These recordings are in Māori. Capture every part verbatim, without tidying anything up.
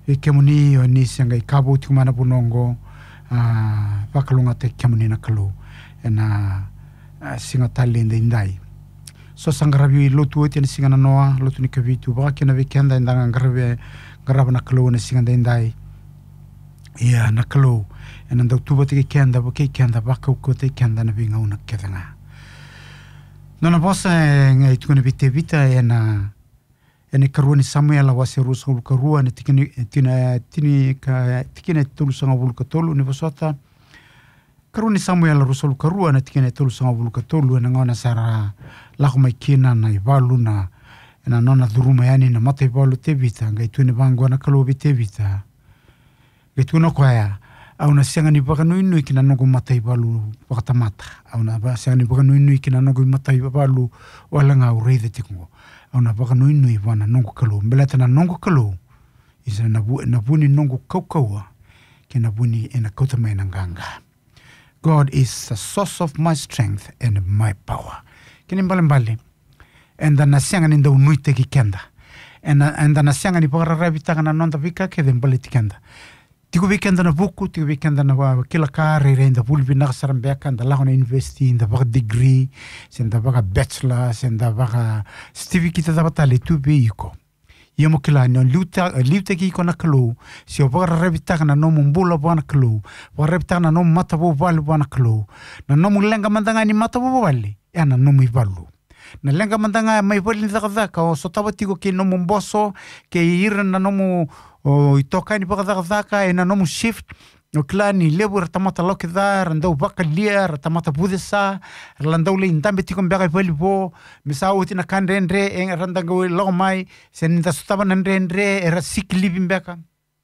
e ke muni o ni sanga i kabu tu mana bunongo a pakalunga te ke muni na kalu ena singa talende indai so sangarabi lotu te singa na noa lotu ni kavitu ba ke na weekend ndanga ngarabe ngaraba na kalu na singa indai ia na kalu ena ndau tu te kenda ba ke kenda ba ko te kenda na binga una kedanga nona bosa ngai tu ni vite vita ena ene karuani Samuel wa se rusa karua ne tikini tina tini ka tikine tulu sanga vulka tolu ne bosota karuani Samuel rusa karua ne tikine tulu sanga vulka tolu na ngona sara la ko mai kina na ivalu na na nona duruma yani na mate ivalu te vita ngai tu ne bango na kalu vite vita ngai tu no kwaya au na senga ni baka nui nui kina nogo mate ivalu pakata mata au na ba senga ni baka nui nui kina nogo mate ivalu wala nga ureide tikungo ona baka nui nui wana nongo kalu mbelata na nongo kalu isa na bu na buni nongo kaukaua ke na buni ena kota mai nganga. God is the source of my strength and my power kini mbale mbale enda na sianga ni ndau nui te ki kenda enda enda na sianga ni baka rabita kana nonda vika ke de mbale tikenda tiku weekend na buku tiku weekend na wa kila kare renda bulbi na sarambeka nda la na university nda baka degree senda baka bachelor senda baka certificate da batale tu beiko yemo kila no luta luta ki kona kalu si o baka rebita na no mbula bana kalu wa rebita na no mata bo vale bana kalu na no mulenga mandanga ni mata bo vale yana no mi valu na lenga mandanga mai vale ndaka daka o sotaba tiko ke no mboso ke ira na no o itoka ni baka daka e na nomu shift o klani lebu ratamata loke da randau baka lia ratamata budesa randau le indambe tiko mbaka vali bo misa uti na kan rendre e randango lo mai sen da sutaba na rendre era siklibi mbaka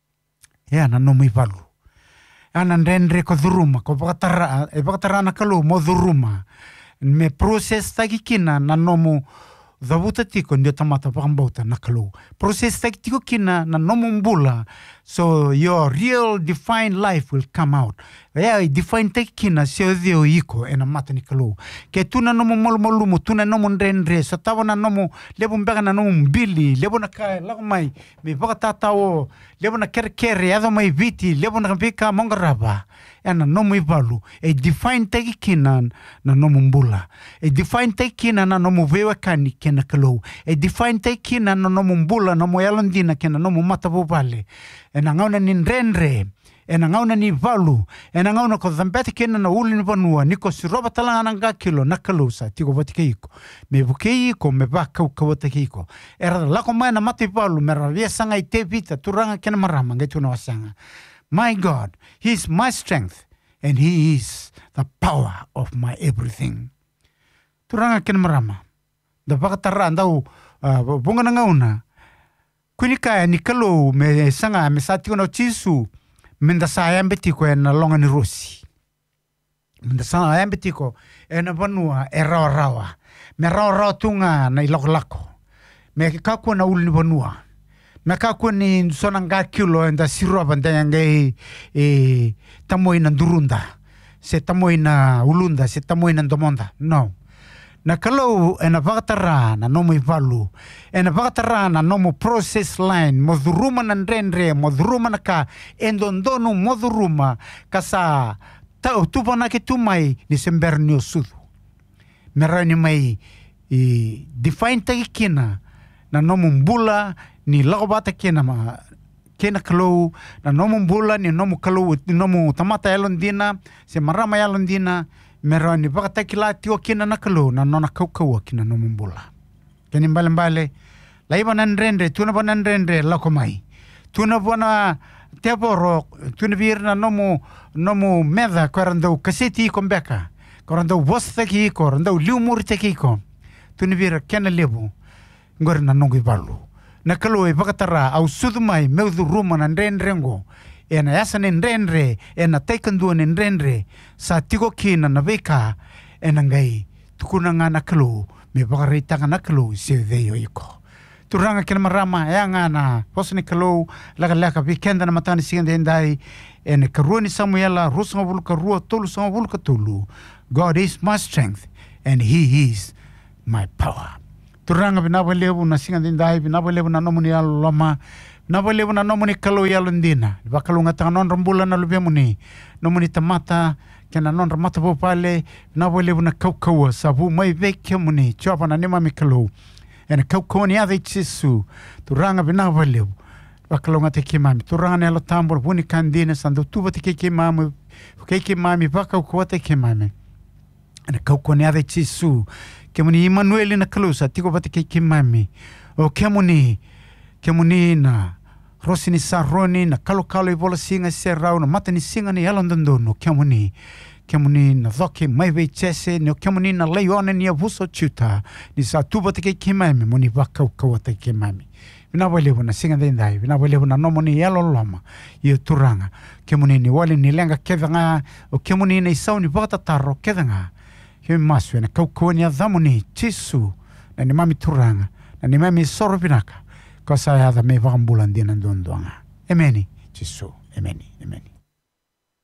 ya na nomu ivalu ana rendre ko duruma ko baka tara e baka tara na kalu mo duruma me process takikina na nomu Zabuta tiko ndio tamata pakambauta na kalu. Process tak tiko kina na nomumbula. So your real defined life will come out. Yeah, define tak kina sio dio iko ena mata ni kalu. Ke tuna nomu molu molu mo tuna nomu ndendre. So tawa na nomu lebo mbega na nomu mbili. Lebo na kai lago mai me baka tatao. Lebo na kere kere ado mai viti. Lebo na bika mongaraba. Ena nomu ivalu. E define tak kina na nomu mbula. E define tak kina na nomu vewa kani kena kalu. E define tak kina na nomu mbula na mo yalondina kena nomu mata bobale. Ena ngauna ni nrenre. Ena ngauna ni valu. Ena ngauna ko zambete kena na uli ni vanua. Niko si roba talanga nanga kilo na kalusa. Tiko vatike iko. Me buke iko me baka ukawatake iko. Era lako mai na mati valu. Mera via sanga i te vita. Turanga kena marama. Ngai tuna wasanga. My God, He is my strength. And He is the power of my everything. Turanga kena marama. Da baka tara andau bunga na ngauna. Kunika ni kalu me sanga me sati kono chisu menda sayam betiko na longa ni rosi menda sayam betiko ena vanua era rawa me rawa rawa tunga na ilok lako me kaku na uli vanua me kaku ni sonanga kilo enda siro bandaya ngai e tamoi na durunda se tamoi na ulunda se tamoi na domonda no na kalau ena vakatara na nomu ivalu ena vakatara na nomu process line moduruma na nrenre moduruma na ka endondonu moduruma kasa ta tupana ke tumai ni sembernio sudu merani mai i define takina na nomu mbula ni lagobata kena ma kena kalau na nomu mbula ni nomu kalau ni nomu tamata yalondina se marama yalondina merani baka takila tio kina na kalu na nona kaukau kina no mumbula keni mbale mbale laiba nan rendre tuna banan rendre lako mai tuna bona teboro tuna virna nomu nomu meda korandau kaseti kombeka korandau bosta ki korandau liumur teki ko tuna vir kena lebu ngor na nongi balu na kalu e baka tara au sudumai meudu ruma nan rendrengo ena yasa nrenre ena takendu nrenre sa tigo kina na veka ena ngai tukuna ngana kalu me bagarita ngana kalu se veyo iko turanga kena marama ya ngana posni kalu laga laga weekend na matani sigende ndai ena karuani Samuela rusanga vulka ruo tolu sanga vulka tolu. God is my strength and He is my power. Turanga binabalebu na sigende ndai binabalebu na nomuni aloma na wale wana nomoni kalau yalundina bakalunga tanga non rambula na lubia muni nomoni tamata kena non ramata popale na wale wana kaukau sabu mai veke muni chapa na nema mikalo ena kaukau ni ade chisu turanga bina wale bakalunga te kimami turanga ne lo tambor buni kandina sandu tuba te kimami ke kimami bakau te kimami ena kaukau ni ade chisu kemuni Emmanuel na kalusa tiko bate ke kimami o kemuni kemuni na Rosini Saroni na kalo kalo i vola singa se rau na mata ni singa ni alandandono kemuni kemuni na dhoke maiwe chese ni o kemuni na leone ni avuso chuta ni sa tuba te ke kimami muni wakau kaua te kimami vina wale wana singa dendai vina wale wana nomoni yalo loma i turanga kemuni ni wale ni lenga kevanga o kemuni na isau ni wakatataro kevanga he maswe na kaukau ni adhamuni chisu na ni mami turanga na ni mami soro vinaka Kasa ya da me vakambulan din ang doon doon nga. Emeni, Chisu, emeni, emeni.